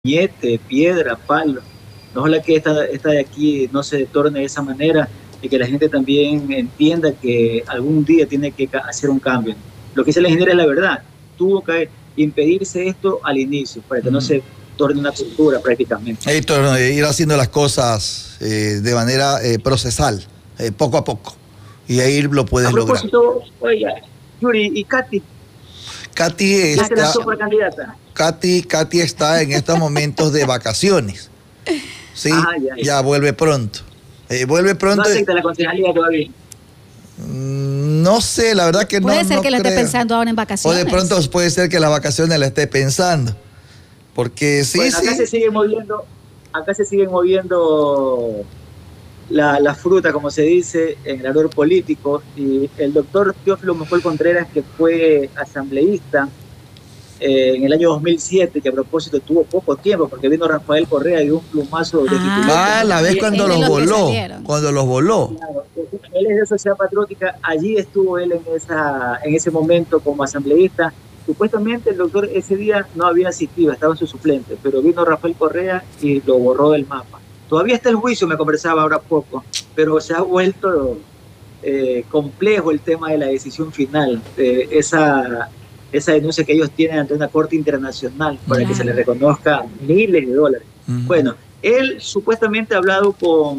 puñete, piedra, palo. Ojalá que esta de aquí no se torne de esa manera y que la gente también entienda que algún día tiene que hacer un cambio. Lo que dice la ingeniera es la verdad. Tuvo que impedirse esto al inicio para que no se torne una cultura prácticamente. Héctor, ir haciendo las cosas de manera procesal, poco a poco, y ahí lo puedes lograr. Oiga, Yuri y Katy. Katy está, Katy está en estos momentos de vacaciones. Sí, ya vuelve pronto. Vuelve pronto. ¿No acepta la concejalía todavía? No sé, la verdad que no. Puede ser no que la esté pensando ahora en vacaciones. O de pronto puede ser que las vacaciones la esté pensando. Porque sí, bueno, acá sí. Acá se siguen moviendo la fruta, como se dice, en el ardor político. Y el doctor Teófilo Moscol Contreras, que fue asambleísta en el año 2007, que a propósito tuvo poco tiempo, porque vino Rafael Correa y dio un plumazo de titular. La vez cuando los voló. Cuando los voló. Claro, él es de Sociedad Patriótica, allí estuvo él en ese momento como asambleísta. Supuestamente el doctor ese día no había asistido, estaba en su suplente, pero vino Rafael Correa y lo borró del mapa. Todavía está el juicio, me conversaba ahora poco, pero se ha vuelto complejo el tema de la decisión final, esa denuncia que ellos tienen ante una corte internacional para que se les reconozca miles de dólares. Bueno, él supuestamente ha hablado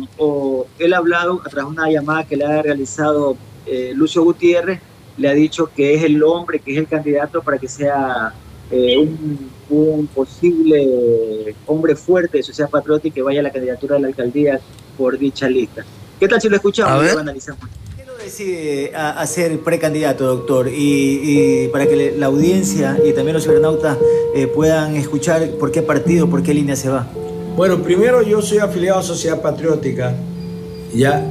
a través de una llamada que le ha realizado Lucio Gutiérrez, le ha dicho que es el hombre, que es el candidato para que sea un posible hombre fuerte de Sociedad Patriótica y que vaya a la candidatura de la alcaldía por dicha lista. ¿Qué tal si lo escuchamos y lo analizamos? ¿Qué lo decide a ser precandidato, doctor? Y para que la audiencia y también los cibernautas puedan escuchar por qué partido, por qué línea se va. Bueno, primero yo soy afiliado a Sociedad Patriótica, y ya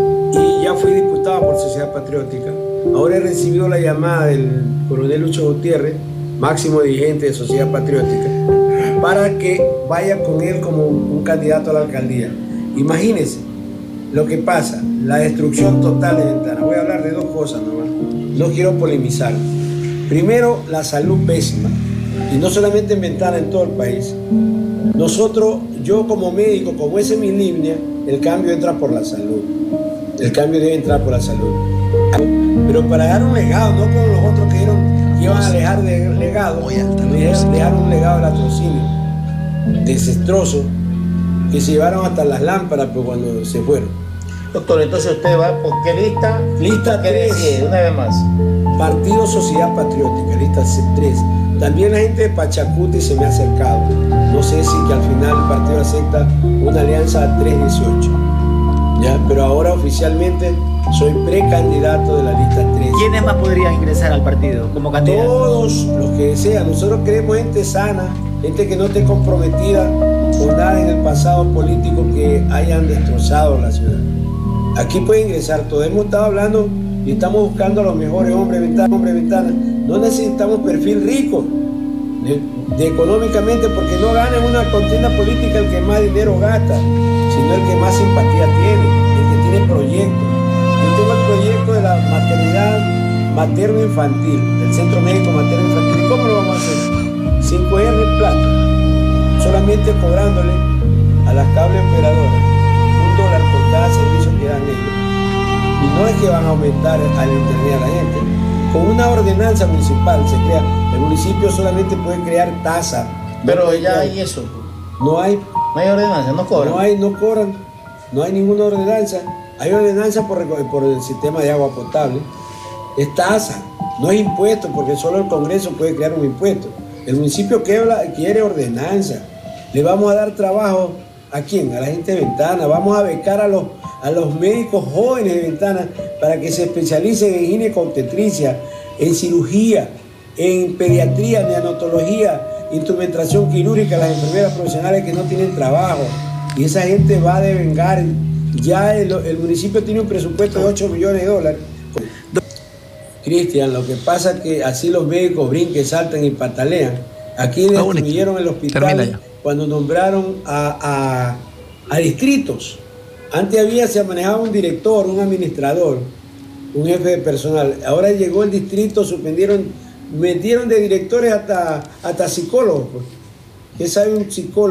fui diputado por Sociedad Patriótica. Ahora he recibido la llamada del coronel Lucho Gutiérrez, máximo dirigente de Sociedad Patriótica, para que vaya con él como un candidato a la alcaldía. Imagínense lo que pasa, la destrucción total de Ventana. Voy a hablar de dos cosas nomás, no quiero polemizar. Primero, la salud pésima, y no solamente en Ventana, en todo el país. Nosotros, yo como médico, como esa es mi línea, el cambio entra por la salud. El cambio debe entrar por la salud. Pero para dejar un legado, no como los otros que iban a dejar de legado, dejar un legado de latrocinio desastroso, que se llevaron hasta las lámparas pues, cuando se fueron. Doctor, entonces usted va por qué lista? Lista 3. Una vez más. Partido Sociedad Patriótica, lista 3. También la gente de Pachacuti se me ha acercado. No sé si que al final el partido acepta una alianza 318. ¿Ya? Pero ahora oficialmente soy precandidato de la lista 3. ¿Quiénes más podrían ingresar al partido como candidatos? Todos los que desean. Nosotros queremos gente sana, gente que no esté comprometida con nada en el pasado político que hayan destrozado la ciudad. Aquí puede ingresar todo. Hemos estado hablando y estamos buscando a los mejores hombres ventana. No necesitamos perfil rico de económicamente, porque no gana en una contienda política el que más dinero gasta, sino el que más simpatía tiene, el que tiene proyectos. Yo tengo el proyecto de la maternidad materno-infantil, del Centro Médico Materno-Infantil. ¿Y cómo lo vamos a hacer? 5R en plata, solamente cobrándole a las cable operadoras $1 por cada servicio que dan ellos. Y no es que van a aumentar al internet a la gente. Con una ordenanza municipal se crea, el municipio solamente puede crear tasa. Pero ya hay eso. No hay ordenanza, no cobran. No cobran, no hay ninguna ordenanza. Hay ordenanza por el sistema de agua potable. Es tasa, no es impuesto, porque solo el Congreso puede crear un impuesto. El municipio quiere ordenanza. Le vamos a dar trabajo ¿a quién? A la gente de Ventana. Vamos a becar a los médicos jóvenes de Ventana para que se especialicen en ginecobstetricia, en cirugía, en pediatría, neonatología, instrumentación quirúrgica, las enfermeras profesionales que no tienen trabajo. Y esa gente va a devengar. Ya el municipio tiene un presupuesto de $8 millones. Cristian, lo que pasa es que así los médicos brinquen, saltan y patalean. Aquí destruyeron el hospital cuando nombraron a distritos. Antes se manejaba un director, un administrador, un jefe de personal. Ahora llegó el distrito, metieron de directores hasta psicólogos. Pues. ¿Qué sabe un psicólogo?